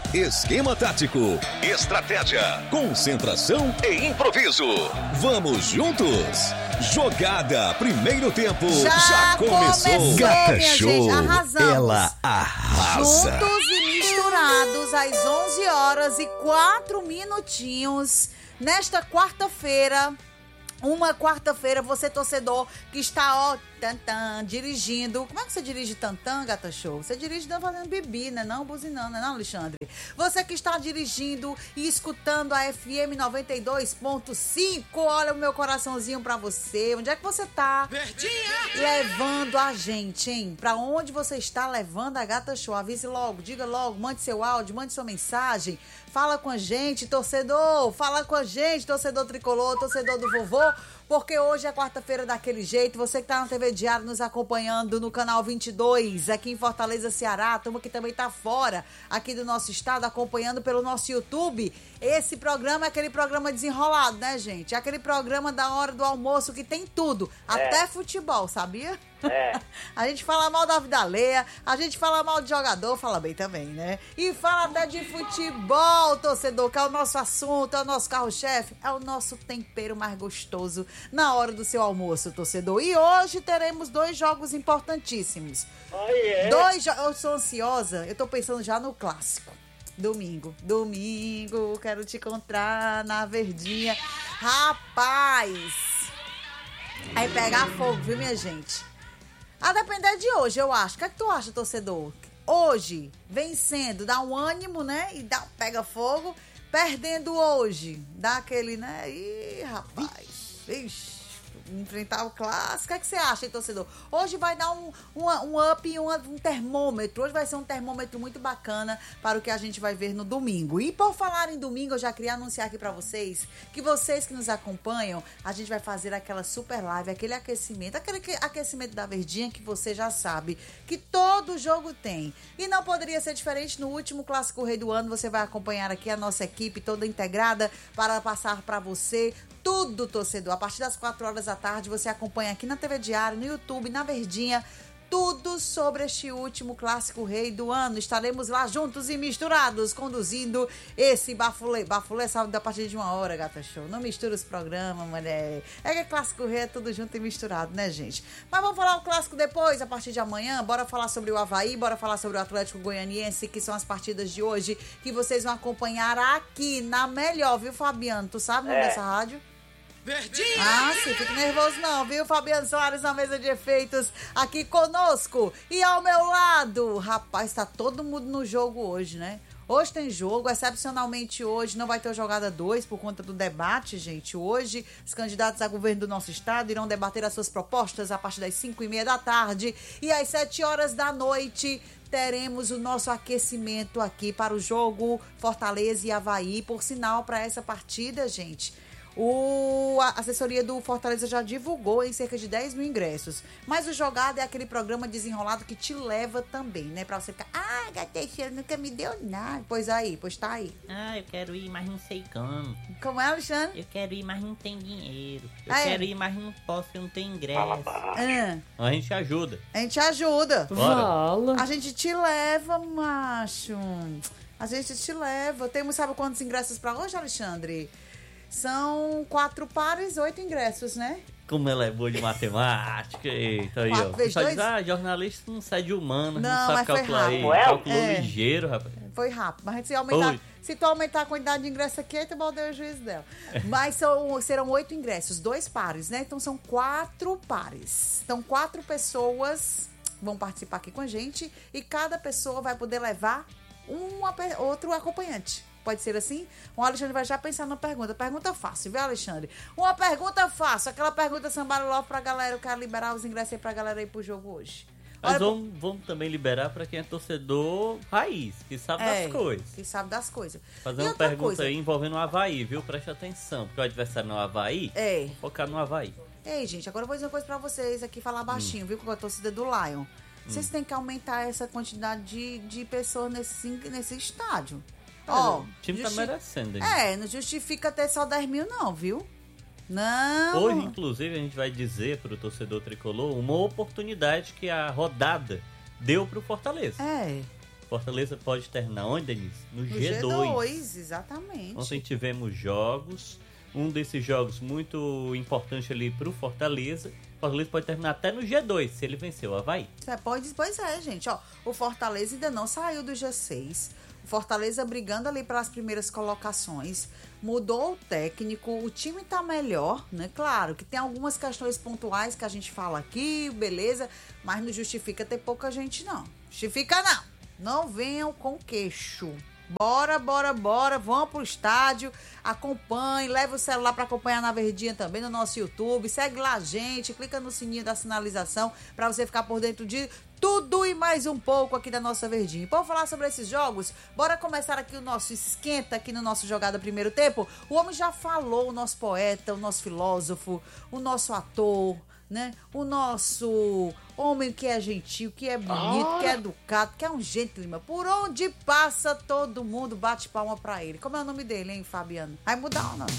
Esquema tático, estratégia, concentração e improviso. Vamos juntos? Jogada, primeiro tempo, já começou. Gata Show, gente, arrasamos. ela arrasa. Juntos e misturados às 11h04, nesta quarta-feira. Uma quarta-feira, você torcedor que está, dirigindo. Como é que você dirige tantã, Gata Show? Você dirige fazendo bibi, né? Não buzinando, né, não, Alexandre? Você que está dirigindo e escutando a FM 92.5, olha o meu coraçãozinho pra você. Onde é que você tá? Verdinha! Levando a gente, hein? Pra onde você está levando a Gata Show? Avise logo, diga logo, mande seu áudio, mande sua mensagem. Fala com a gente, torcedor. Fala com a gente, torcedor tricolor, torcedor do vovô. Porque hoje é quarta-feira daquele jeito. Você que tá na TV Diário nos acompanhando no canal 22, aqui em Fortaleza, Ceará. A turma que também tá fora aqui do nosso estado, acompanhando pelo nosso YouTube. Esse programa é aquele programa desenrolado, né, gente? É aquele programa da hora do almoço que tem tudo. Até futebol, sabia? A gente fala mal da vida alheia, a gente fala mal de jogador, fala bem também, né? E fala até de futebol, torcedor, que é o nosso assunto, é o nosso carro-chefe, é o nosso tempero mais gostoso na hora do seu almoço, torcedor. E hoje teremos 2 jogos importantíssimos. Eu sou ansiosa, eu tô pensando já no clássico. Domingo, quero te encontrar na Verdinha. Rapaz, aí pegar fogo, viu, minha gente? A depender de hoje, eu acho. O que é que tu acha, torcedor? Hoje, vencendo, dá um ânimo, né? E pega fogo. Perdendo hoje, dá aquele, né? Ih, rapaz. Ixi, enfrentar o clássico. O que é que você acha, hein, torcedor? Hoje vai dar um up, um termômetro. Hoje vai ser um termômetro muito bacana para o que a gente vai ver no domingo. E por falar em domingo, eu já queria anunciar aqui para vocês que nos acompanham, a gente vai fazer aquela super live, aquele aquecimento da Verdinha que você já sabe que todo jogo tem. E não poderia ser diferente no último Clássico Rei do ano. Você vai acompanhar aqui a nossa equipe toda integrada para passar para você tudo, torcedor. A partir das 4 horas da tarde, você acompanha aqui na TV Diário, no YouTube, na Verdinha, tudo sobre este último Clássico Rei do ano. Estaremos lá juntos e misturados, conduzindo esse bafulê. Bafulê sabe da partir de 1 hora, Gata Show. Não mistura os programas, mulher. É que Clássico Rei é tudo junto e misturado, né, gente? Mas vamos falar o clássico depois, a partir de amanhã. Bora falar sobre o Avaí, bora falar sobre o Atlético Goianiense, que são as partidas de hoje, que vocês vão acompanhar aqui na melhor, viu, Fabiano? Tu sabe o nome dessa rádio? Verdinha! Ah, sim, fique nervoso não, viu? Fabiano Soares na mesa de efeitos aqui conosco. E ao meu lado, rapaz, tá todo mundo no jogo hoje, né? Hoje tem jogo, excepcionalmente hoje não vai ter o Jogada 2 por conta do debate, gente. Hoje, os candidatos a governo do nosso estado irão debater as suas propostas a partir das 5h30 da tarde. E às 7 horas da noite teremos o nosso aquecimento aqui para o jogo Fortaleza e Avaí. Por sinal, para essa partida, gente, a assessoria do Fortaleza já divulgou em cerca de 10 mil ingressos. Mas o Jogada é aquele programa desenrolado que te leva também, né? Pra você ficar, Gateixeira nunca me deu nada. Pois tá aí. Eu quero ir, mas não sei como. Como é, Alexandre? Eu quero ir, mas não tem dinheiro. Quero ir, mas não posso, porque não tem ingresso. A gente ajuda. A gente ajuda. Bora. A gente te leva, macho. A gente te leva. Temos, sabe quantos ingressos pra hoje, Alexandre? São 4 pares, 8 ingressos, né? Como ela é boa de matemática. Eita, aí, ó. Vezes Só diz, dois? jornalista não sai de humano, não Não, sabe mas foi calcular aí. rápido. Calculou ligeiro, rapaz. Foi rápido. Mas se tu aumentar a quantidade de ingressos aqui, aí tu maldeu o juízo dela. Mas serão 8 ingressos, 2 pares, né? Então são 4 pares. Então 4 pessoas vão participar aqui com a gente e cada pessoa vai poder levar outro acompanhante. Pode ser assim? O Alexandre vai já pensar na pergunta. Pergunta fácil, viu, Alexandre? Uma pergunta fácil. Aquela pergunta sambaroló pra galera. Eu quero liberar os ingressos aí pra galera ir pro jogo hoje. Mas vamos também liberar pra quem é torcedor raiz, que sabe das coisas. Que sabe das coisas. Fazer uma pergunta aí envolvendo o Avaí, viu? Preste atenção, porque o adversário não é o Avaí. Focar no Avaí. Ei, gente, agora eu vou dizer uma coisa pra vocês aqui, falar baixinho, viu? Com a torcida do Lion. Vocês têm que aumentar essa quantidade de pessoas nesse estádio. O time tá merecendo. Não justifica ter só 10 mil não, viu? Não. Hoje, inclusive, a gente vai dizer pro torcedor tricolor uma oportunidade que a rodada deu pro Fortaleza. Fortaleza pode terminar onde, Denise? No G2. G2, exatamente. Ontem tivemos jogos. Um desses jogos muito importante ali pro Fortaleza. O Fortaleza pode terminar até no G2, se ele vencer o Avaí. Pois é, gente. Ó, o Fortaleza ainda não saiu do G6. O Fortaleza brigando ali para as primeiras colocações. Mudou o técnico, o time tá melhor, né? Claro que tem algumas questões pontuais que a gente fala aqui, beleza, mas não justifica ter pouca gente, não. Justifica não. Não venham com queixo. Bora, vamos pro estádio, acompanhe, leve o celular para acompanhar na Verdinha também no nosso YouTube, segue lá a gente, clica no sininho da sinalização para você ficar por dentro de tudo e mais um pouco aqui da nossa Verdinha. E por falar sobre esses jogos, bora começar aqui o nosso esquenta aqui no nosso Jogada Primeiro Tempo. O homem já falou, o nosso poeta, o nosso filósofo, o nosso ator, né? O nosso homem que é gentil, que é bonito, que é educado, que é um gentleman. Por onde passa, todo mundo bate palma pra ele. Como é o nome dele, hein, Fabiano? Vai mudar o nome.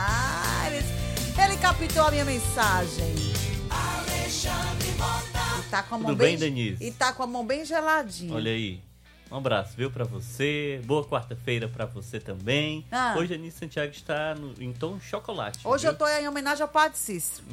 Ele captou a minha mensagem. Alexandre Mota. Tá com a mão Tudo bem, Denise? E tá com a mão bem geladinha. Olha aí. Um abraço, viu, pra você. Boa quarta-feira pra você também. Hoje a Denise Santiago está em tom chocolate. Hoje viu? eu tô em homenagem ao Padre Cícero.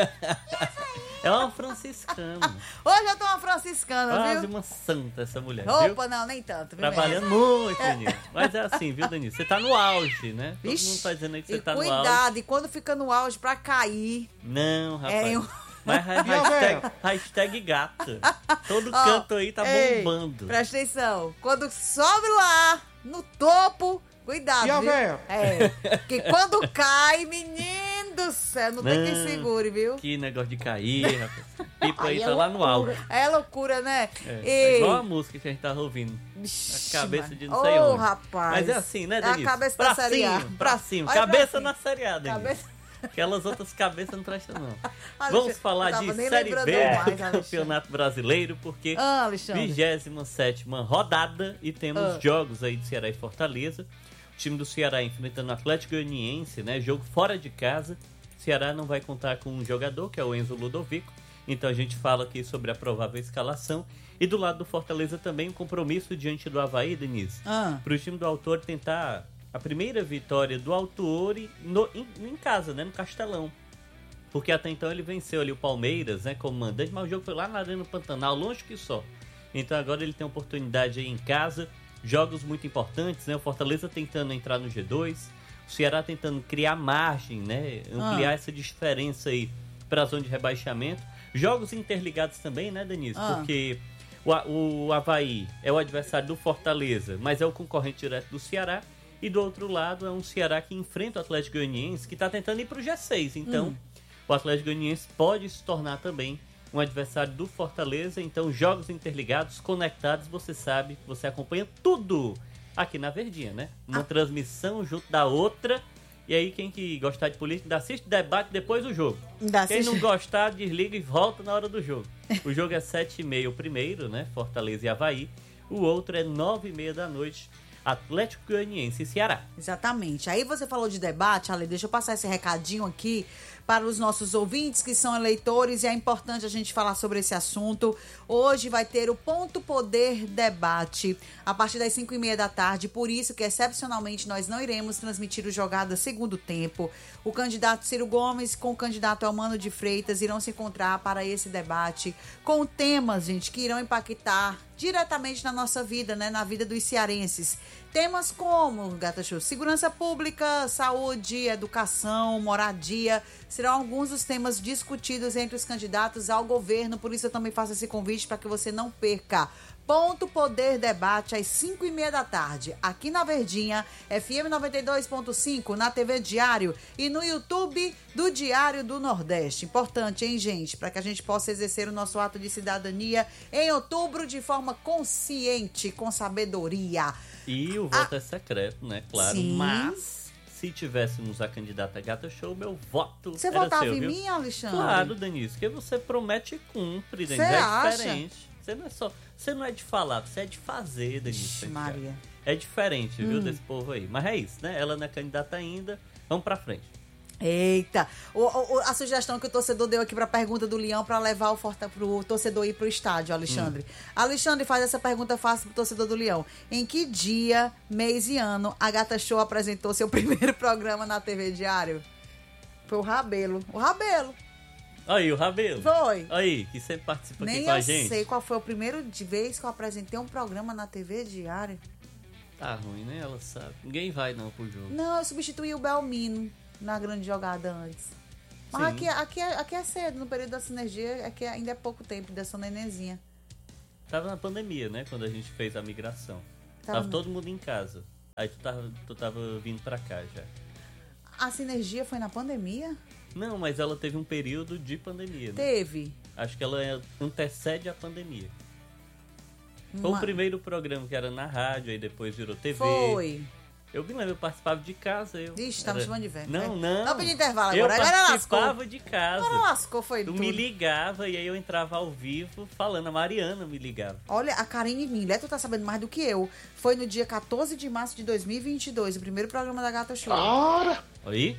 É uma franciscana. Hoje eu tô uma franciscana, Quase viu? uma santa essa mulher, Opa, viu? não, nem tanto. Trabalhando muito, Denise. Mas é assim, viu, Denise? Você tá no auge, né? Todo mundo tá dizendo aí que você tá no auge. Cuidado, e quando fica no auge pra cair... Não, rapaz. Mas hashtag gata. Todo canto aí tá bombando. Presta atenção. Quando sobe lá, no topo, cuidado, viu? Porque quando cai, menino do céu, não tem quem segure, viu? Que negócio de cair, rapaz. Pipa aí tá lá no alto. É loucura, né? É igual a música que a gente tava ouvindo. A cabeça de não sei onde. Rapaz. Mas é assim, né, Denise? É a cabeça da Série A. Pra cima. Olha Cabeça na Série A, Denise. Cabeça... Aquelas outras cabeças não prestam, não. Vamos falar de Série B do Campeonato Brasileiro, porque 27ª rodada e temos jogos aí de Ceará e Fortaleza. O time do Ceará enfrentando o Atlético Goianiense, né? Jogo fora de casa. O Ceará não vai contar com um jogador, que é o Enzo Ludovico. Então a gente fala aqui sobre a provável escalação. E do lado do Fortaleza também um compromisso diante do Avaí, Denise. Para o time do Autor tentar a primeira vitória do Autor em casa, né? No Castelão. Porque até então ele venceu ali o Palmeiras, né? Como mandante, mas o jogo foi lá na Arena Pantanal, longe que só. Então agora ele tem a oportunidade aí em casa. Jogos muito importantes, né? O Fortaleza tentando entrar no G2. O Ceará tentando criar margem, né? Ampliar essa diferença aí para a zona de rebaixamento. Jogos interligados também, né, Denise? Porque o Avaí é o adversário do Fortaleza, mas é o concorrente direto do Ceará. E do outro lado é um Ceará que enfrenta o Atlético Goianiense, que está tentando ir para o G6. Então, o Atlético Goianiense pode se tornar também um adversário do Fortaleza. Então, jogos interligados, conectados, você sabe, você acompanha tudo aqui na Verdinha, né? Uma transmissão junto da outra. E aí, quem que gostar de política, assiste debate depois do jogo. Quem não gostar, desliga e volta na hora do jogo. O jogo é 7h30 o primeiro, né? Fortaleza e Avaí. O outro é 9h30 da noite. Atlético Goianiense e Ceará. Exatamente. Aí você falou de debate, Ale, deixa eu passar esse recadinho aqui para os nossos ouvintes que são eleitores e é importante a gente falar sobre esse assunto. Hoje vai ter o Ponto Poder Debate a partir das 5h30 da tarde, por isso que excepcionalmente nós não iremos transmitir o Jogada Segundo Tempo. O candidato Ciro Gomes com o candidato Elmano de Freitas irão se encontrar para esse debate com temas, gente, que irão impactar diretamente na nossa vida, né, na vida dos cearenses. Temas como, Gata Show, segurança pública, saúde, educação, moradia, serão alguns dos temas discutidos entre os candidatos ao governo, por isso eu também faço esse convite para que você não perca. Ponto Poder Debate às 5h30 da tarde, aqui na Verdinha, FM 92.5, na TV Diário e no YouTube do Diário do Nordeste. Importante, hein, gente? Para que a gente possa exercer o nosso ato de cidadania em outubro de forma consciente, com sabedoria. E o voto é secreto, né? Claro, sim. Mas se tivéssemos a candidata Gata Show, meu voto você era votava seu, em viu? mim, Alexandre? Claro, Denise, porque você promete e cumpre, Denise. Você é acha? diferente. Você não é de falar, você é de fazer, Denise. Ixi, Maria. É diferente, viu, desse povo aí. Mas é isso, né? Ela não é candidata ainda. Vamos pra frente. Eita, a sugestão que o torcedor deu aqui para a pergunta do Leão para levar pro torcedor ir pro estádio, Alexandre. Alexandre faz essa pergunta fácil pro torcedor do Leão. Em que dia, mês e ano a Gata Show apresentou seu primeiro programa na TV Diário? Foi o Rabelo. O Rabelo. Aí, o Rabelo. Foi. Aí, que sempre participa aqui com a gente. Nem eu sei qual foi a primeira vez que eu apresentei um programa na TV Diário. Tá ruim, né? Ela sabe. Ninguém vai não pro jogo. Não, eu substituí o Belmino na grande jogada antes. Mas aqui é cedo, no período da sinergia, aqui ainda é pouco tempo dessa nenenzinha. Tava na pandemia, né? Quando a gente fez a migração. Tava todo mundo em casa. Aí tu tava vindo pra cá já. A sinergia foi na pandemia? Não, mas ela teve um período de pandemia, né? Teve. Acho que ela antecede a pandemia. Foi o primeiro programa que era na rádio, aí depois virou TV. Foi. Eu me lembro, eu participava de casa. Ixi, tá me chamando de velho. Não. Não pedi intervalo agora. Eu participava de casa. Agora lascou, foi tu me ligava e aí eu entrava ao vivo falando. A Mariana me ligava. Olha, a Karine Miller, tu tá sabendo mais do que eu. Foi no dia 14 de março de 2022, o primeiro programa da Gata Show. Aí,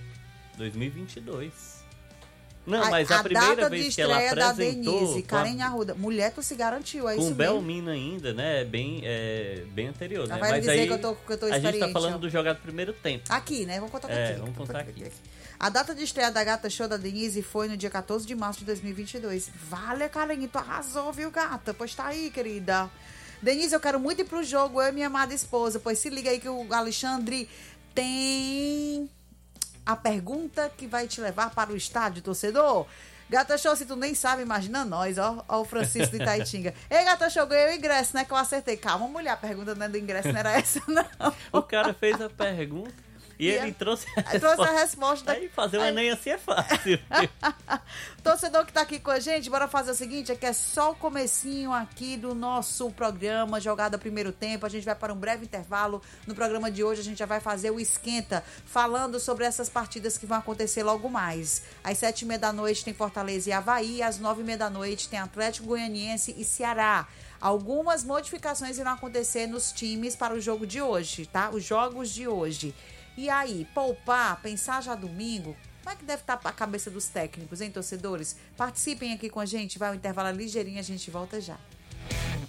2022. Não, mas a primeira vez que ela apresentou... A data de estreia da Denise, Karen Arruda. Mulher, tu se garantiu, é isso mesmo? Com o Belmino ainda, né? Bem anterior, né? Vai mas dizer aí que eu tô experiente. A gente tá falando do jogar do primeiro tempo. Aqui, né? Vamos contar aqui. Vamos contar aqui. A data de estreia da Gata Show da Denise foi no dia 14 de março de 2022. Vale, Karen, tu arrasou, viu, gata? Pois tá aí, querida. Denise, eu quero muito ir pro jogo, eu e minha amada esposa. Pois se liga aí que o Alexandre tem a pergunta que vai te levar para o estádio, torcedor. Gata Show, se tu nem sabe, imagina nós, ó o Francisco de Itaitinga. Ei, Gata Show, ganhei o ingresso, né, que eu acertei. Calma, mulher, a pergunta não é do ingresso, não era essa, não. O cara fez a pergunta e ele trouxe a resposta. Aí fazer o Enem assim é fácil. Torcedor que tá aqui com a gente, bora fazer o seguinte, é que é só o comecinho aqui do nosso programa Jogada Primeiro Tempo. A gente vai para um breve intervalo. No programa de hoje a gente já vai fazer o esquenta, falando sobre essas partidas que vão acontecer logo mais. Às 7h30 da noite tem Fortaleza e Avaí, às 9h30 da noite tem Atlético Goianiense e Ceará. Algumas modificações irão acontecer nos times para o jogo de hoje, tá? Os jogos de hoje. E aí, poupar, pensar já domingo, como é que deve estar a cabeça dos técnicos, hein, torcedores? Participem aqui com a gente, vai o intervalo ligeirinho, a gente volta já.